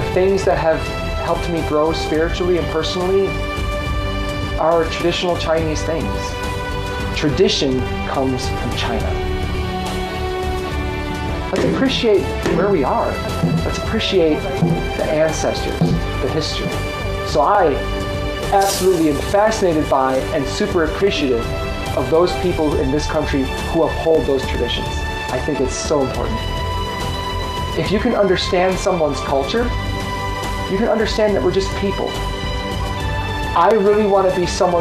The things that have helped me grow spiritually and personally are traditional Chinese things. Tradition comes from China. Let's appreciate where we are. Let's appreciate the ancestors, the history. So I absolutely am fascinated by and super appreciative of those people in this country who uphold those traditions. I think it's so important. If you can understand someone's culture, you can understand that we're just people. I really want to be someone